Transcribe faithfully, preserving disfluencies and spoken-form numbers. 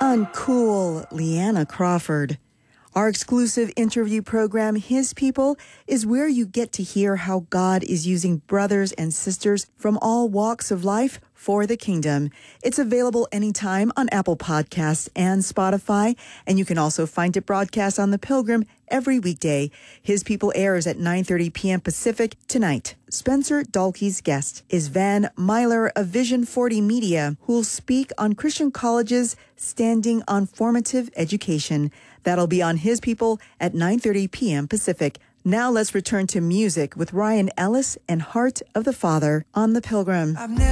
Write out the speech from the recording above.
Uncool Leanna Crawford. Our exclusive interview program, His People, is where you get to hear how God is using brothers and sisters from all walks of life for the kingdom. It's available anytime on Apple Podcasts and Spotify, and you can also find it broadcast on The Pilgrim every weekday. His People airs at nine thirty p.m. Pacific tonight. Spencer Dalkey's guest is Van Myler of Vision forty Media, who will speak on Christian colleges standing on formative education. That'll be on His People at nine thirty p.m. Pacific. Now let's return to music with Ryan Ellis and Heart of the Father on The Pilgrim.